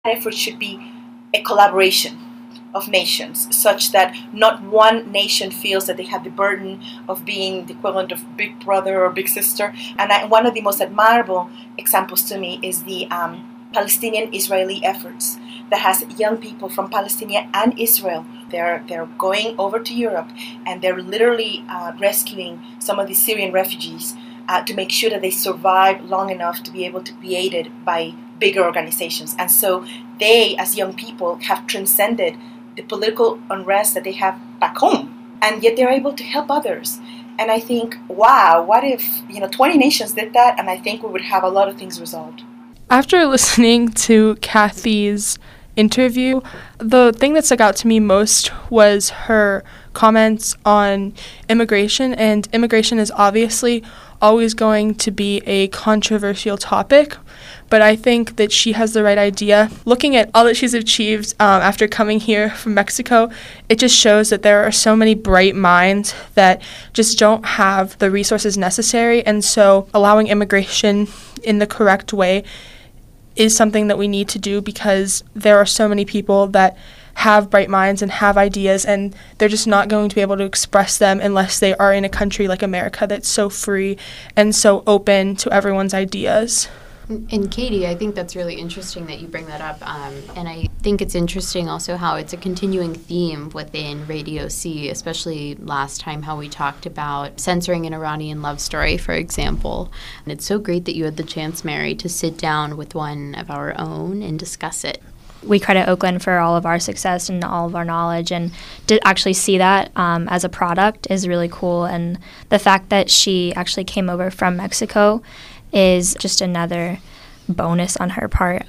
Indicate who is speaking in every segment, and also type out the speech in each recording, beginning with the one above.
Speaker 1: effort should be a collaboration of nations, such that not one nation feels that they have the burden of being the equivalent of big brother or big sister. And one of the most admirable examples to me is the Palestinian-Israeli efforts that has young people from Palestine and Israel. They're going over to Europe, and they're literally rescuing some of the Syrian refugees to make sure that they survive long enough to be able to be aided by bigger organizations. And so they, as young people, have transcended the political unrest that they have back home, and yet they're able to help others. And I think, wow, what if 20 nations did that? And I think we would have a lot of things resolved.
Speaker 2: After listening to Kathy's interview, the thing that stuck out to me most was her comments on immigration. And immigration is obviously always going to be a controversial topic, but I think that she has the right idea. Looking at all that she's achieved after coming here from Mexico, it just shows that there are so many bright minds that just don't have the resources necessary, and so allowing immigration in the correct way is something that we need to do, because there are so many people that have bright minds and have ideas, and they're just not going to be able to express them unless they are in a country like America that's so free and so open to everyone's ideas.
Speaker 3: And Katie, I think that's really interesting that you bring that up. And I think it's interesting also how it's a continuing theme within Radio C, especially last time how we talked about censoring an Iranian love story, for example. And it's so great that you had the chance, Mary, to sit down with one of our own and discuss it.
Speaker 4: We credit Oakland for all of our success and all of our knowledge, and to actually see that as a product is really cool. And the fact that she actually came over from Mexico is just another bonus on her part.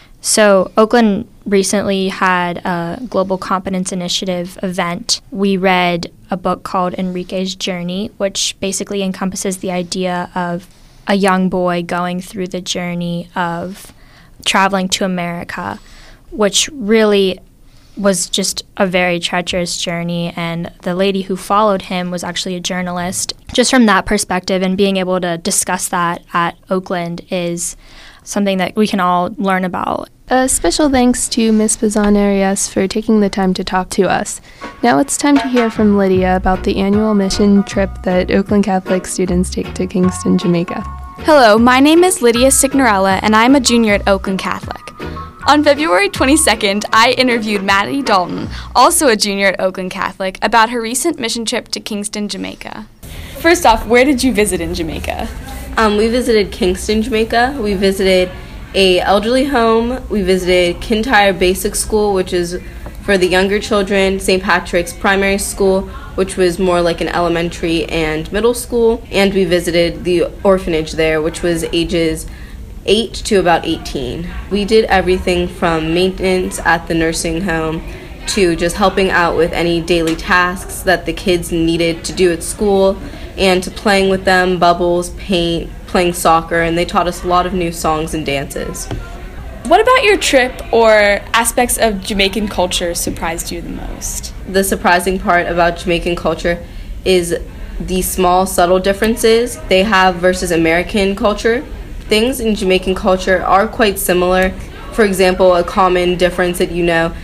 Speaker 4: So Oakland recently had a Global Competence Initiative event. We read a book called Enrique's Journey, which basically encompasses the idea of a young boy going through the journey of traveling to America, which really was just a very treacherous journey, and the lady who followed him was actually a journalist. Just from that perspective, and being able to discuss that at Oakland is something that we can all learn about.
Speaker 5: A special thanks to Ms. Bazan-Arias for taking the time to talk to us. Now it's time to hear from Lydia about the annual mission trip that Oakland Catholic students take to Kingston, Jamaica.
Speaker 6: Hello, my name is Lydia Signorella, and I'm a junior at Oakland Catholic. On February 22nd, I interviewed Maddie Dalton, also a junior at Oakland Catholic, about her recent mission trip to Kingston, Jamaica. First off, where did you visit in Jamaica?
Speaker 7: We visited Kingston, Jamaica. We visited a elderly home. We visited Kintyre Basic School, which is for the younger children, St. Patrick's Primary School, which was more like an elementary and middle school, and we visited the orphanage there, which was ages 8 to about 18. We did everything from maintenance at the nursing home to just helping out with any daily tasks that the kids needed to do at school, and to playing with them, bubbles, paint, playing soccer, and they taught us a lot of new songs and dances.
Speaker 6: What about your trip or aspects of Jamaican culture surprised you the most?
Speaker 7: The surprising part about Jamaican culture is the small, subtle differences they have versus American culture. Things in Jamaican culture are quite similar. For example, a common difference that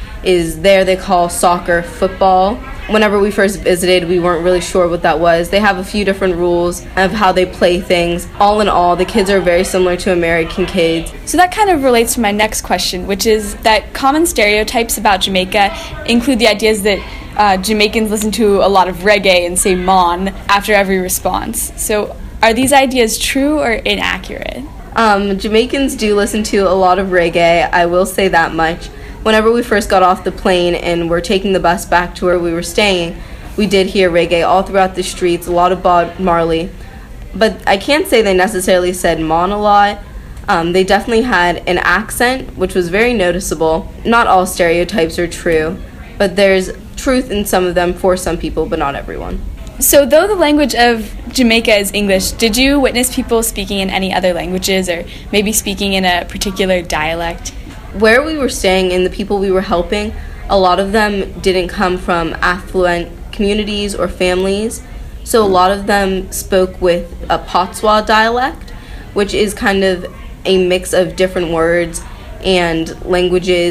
Speaker 7: is there they call soccer football. Whenever we first visited, we weren't really sure what that was. They have a few different rules of how they play things. All in all, the kids are very similar to American kids.
Speaker 6: So that kind of relates to my next question, which is that common stereotypes about Jamaica include the ideas that Jamaicans listen to a lot of reggae and say "mon" after every response. So are these ideas true or inaccurate?
Speaker 7: Jamaicans do listen to a lot of reggae, I will say that much. Whenever we first got off the plane and were taking the bus back to where we were staying, we did hear reggae all throughout the streets, a lot of Bob Marley. But I can't say they necessarily said "mon" a lot. They definitely had an accent, which was very noticeable. Not all stereotypes are true, but there's truth in some of them for some people, but not everyone.
Speaker 6: So though the language of Jamaica is English, did you witness people speaking in any other languages or maybe speaking in a particular dialect?
Speaker 7: Where we were staying and the people we were helping, a lot of them didn't come from affluent communities or families, so a lot of them spoke with a Patois dialect, which is kind of a mix of different words and languages